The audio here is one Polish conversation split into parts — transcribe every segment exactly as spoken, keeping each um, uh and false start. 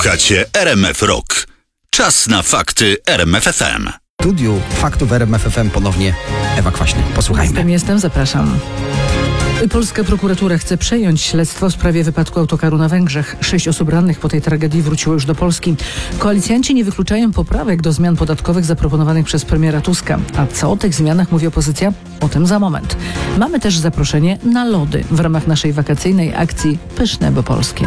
Słuchacie R M F Rock. Czas na fakty R M F F M. W studiu faktów R M F F M ponownie Ewa Kwaśny. Posłuchajmy. Jestem, jestem, zapraszam. Polska prokuratura chce przejąć śledztwo w sprawie wypadku autokaru na Węgrzech. Sześć osób rannych po tej tragedii wróciło już do Polski. Koalicjanci nie wykluczają poprawek do zmian podatkowych zaproponowanych przez premiera Tuska. A co o tych zmianach mówi opozycja? O tym za moment. Mamy też zaproszenie na lody w ramach naszej wakacyjnej akcji Pyszne bo Polskie.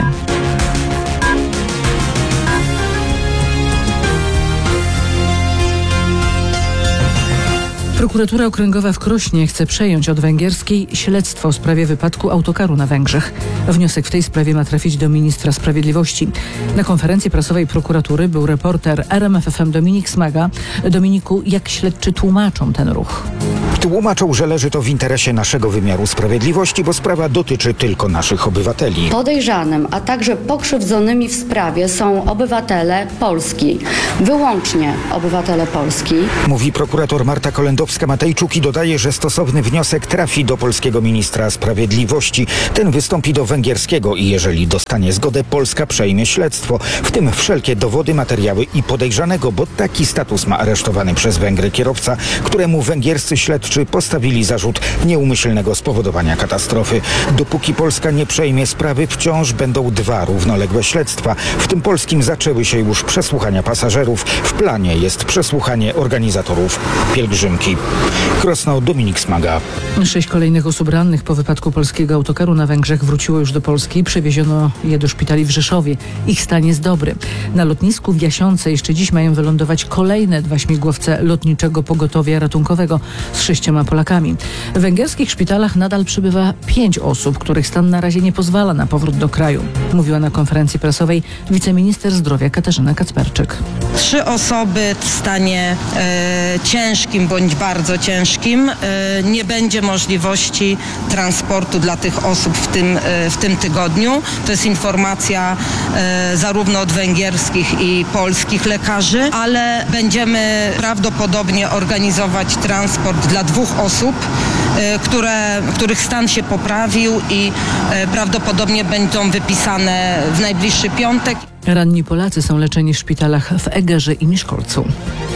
Prokuratura Okręgowa w Krośnie chce przejąć od węgierskiej śledztwo w sprawie wypadku autokaru na Węgrzech. Wniosek w tej sprawie ma trafić do ministra sprawiedliwości. Na konferencji prasowej prokuratury był reporter R M F F M Dominik Smaga. Dominiku, jak śledczy tłumaczą ten ruch? Tłumaczą, że leży to w interesie naszego wymiaru sprawiedliwości, bo sprawa dotyczy tylko naszych obywateli. Podejrzanym, a także pokrzywdzonymi w sprawie są obywatele Polski. Wyłącznie obywatele Polski. Mówi prokurator Marta Kolendowska-Matejczuk i dodaje, że stosowny wniosek trafi do polskiego ministra sprawiedliwości. Ten wystąpi do węgierskiego i jeżeli dostanie zgodę, Polska przejmie śledztwo. W tym wszelkie dowody, materiały i podejrzanego, bo taki status ma aresztowany przez Węgry kierowca, któremu węgierscy śledczy postawili zarzut nieumyślnego spowodowania katastrofy. Dopóki Polska nie przejmie sprawy, wciąż będą dwa równoległe śledztwa. W tym polskim zaczęły się już przesłuchania pasażerów. W planie jest przesłuchanie organizatorów pielgrzymki. Krosno, Dominik Smaga. Sześć kolejnych osób rannych po wypadku polskiego autokaru na Węgrzech wróciło już do Polski. Przewieziono je do szpitali w Rzeszowie. Ich stan jest dobry. Na lotnisku w Jasiące jeszcze dziś mają wylądować kolejne dwa śmigłowce lotniczego pogotowia ratunkowego z sześcioma Polakami. W węgierskich szpitalach nadal przybywa pięć osób, których stan na razie nie pozwala na powrót do kraju. Mówiła na konferencji prasowej wiceminister zdrowia Katarzyna Kacperczyk. Trzy osoby w stanie e, ciężkim bądź bardzo ciężkim. E, nie będzie możliwości transportu dla tych osób w tym, e, w tym tygodniu. To jest informacja e, zarówno od węgierskich i polskich lekarzy, ale będziemy prawdopodobnie organizować transport dla dwóch osób, e, które, których stan się poprawił i e, prawdopodobnie będą wypisane w najbliższy piątek. Ranni Polacy są leczeni w szpitalach w Egerze i Miszkolcu.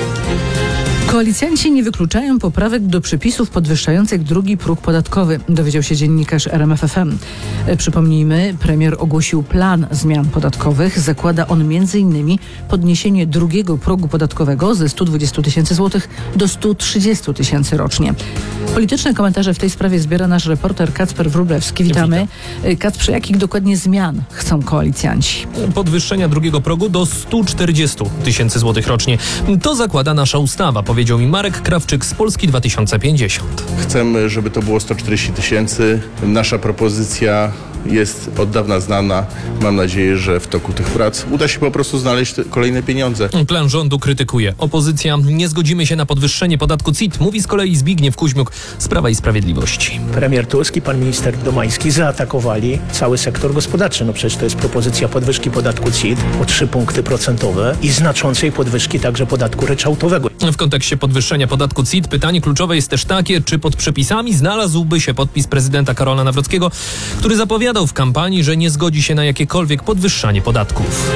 Koalicjanci nie wykluczają poprawek do przepisów podwyższających drugi próg podatkowy, dowiedział się dziennikarz R M F F M. Przypomnijmy, premier ogłosił plan zmian podatkowych. Zakłada on między innymi podniesienie drugiego progu podatkowego ze stu dwudziestu tysięcy złotych do stu trzydziestu tysięcy rocznie. Polityczne komentarze w tej sprawie zbiera nasz reporter Kacper Wróblewski. Witamy. Kacprze, jakich dokładnie zmian chcą koalicjanci? Podwyższenia drugiego progu do stu czterdziestu tysięcy złotych rocznie. To zakłada nasza ustawa, powiedział mi Marek Krawczyk z Polski dwa tysiące pięćdziesiąt. Chcemy, żeby to było sto czterdzieści tysięcy. Nasza propozycja jest od dawna znana. Mam nadzieję, że w toku tych prac uda się po prostu znaleźć kolejne pieniądze. Plan rządu krytykuje opozycja. Nie zgodzimy się na podwyższenie podatku C I T, mówi z kolei Zbigniew Kuźmiuk z Prawa i Sprawiedliwości. Premier Tusk i pan minister Domański zaatakowali cały sektor gospodarczy. No przecież to jest propozycja podwyżki podatku C I T o trzy punkty procentowe i znaczącej podwyżki także podatku ryczałtowego. W kontekście podwyższenia podatku C I T pytanie kluczowe jest też takie, czy pod przepisami znalazłby się podpis prezydenta Karola Nawrockiego, który zapowiadał w kampanii, że nie zgodzi się na jakiekolwiek podwyższanie podatków.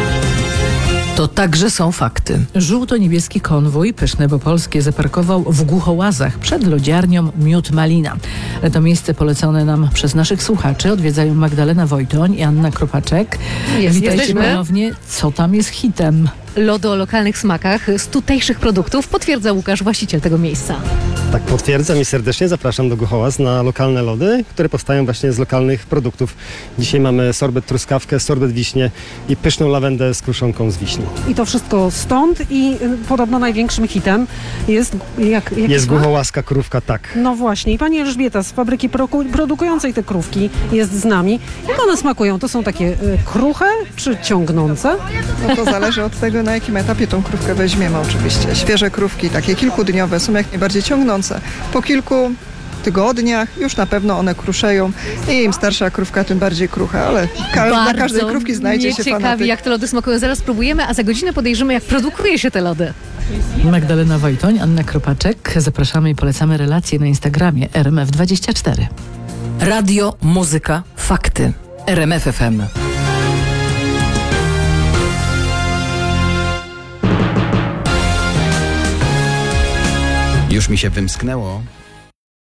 To także są fakty. Żółto-niebieski konwój Pyszne bo Polskie zaparkował w Głuchołazach przed lodziarnią Miód Malina. To miejsce polecone nam przez naszych słuchaczy odwiedzają Magdalena Wojtoń i Anna Kropaczek. Jest, Witajcie jesteśmy. ponownie. Co tam jest hitem? Lody o lokalnych smakach z tutejszych produktów, potwierdza Łukasz, właściciel tego miejsca. Tak, potwierdzam i serdecznie zapraszam do Głuchołaz na lokalne lody, które powstają właśnie z lokalnych produktów. Dzisiaj mamy sorbet truskawkę, sorbet wiśnie i pyszną lawendę z kruszonką z wiśni. I to wszystko stąd i y, podobno największym hitem jest... Jak, jest Głuchołazka krówka, tak. No właśnie. I pani Elżbieta z fabryki proku, produkującej te krówki jest z nami. Jak one smakują? To są takie y, kruche czy ciągnące? No to zależy od tego, na jakim etapie tą krówkę weźmiemy oczywiście. Świeże krówki, takie kilkudniowe, są jak najbardziej ciągnące. Po kilku tygodniach już na pewno one kruszeją i im starsza krówka, tym bardziej krucha, ale ka- na każdej krówki znajdzie się fanatyk. Ciekawi, jak te lody smakują. Zaraz spróbujemy, a za godzinę podejrzymy, jak produkuje się te lody. Magdalena Wojtoń, Anna Kropaczek. Zapraszamy i polecamy relacje na Instagramie R M F dwadzieścia cztery. Radio, muzyka, fakty. R M F F M. Już mi się wymsknęło,